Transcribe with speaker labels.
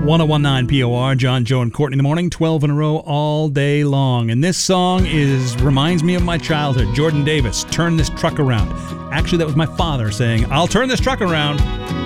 Speaker 1: 1019 POR, John, Joe, and Courtney in the morning, 12 in a row all day long. And this song reminds me of my childhood. Jordan Davis, Turn This Truck Around. Actually, that was my father saying, I'll turn this truck around.